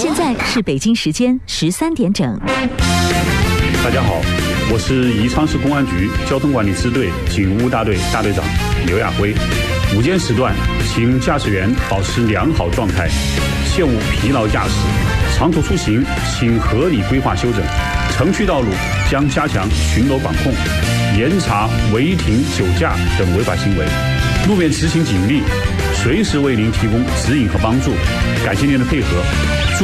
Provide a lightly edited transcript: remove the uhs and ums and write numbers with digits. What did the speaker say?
现在是北京时间13点整。 大家好，我是宜昌市公安局交通管理支队警务大队大队长刘亚辉。午间时段，请驾驶员保持良好状态，切勿疲劳驾驶。长途出行，请合理规划休整。城区道路将加强巡逻管控，严查违停、酒驾等违法行为。路面执勤警力随时为您提供指引和帮助。感谢您的配合。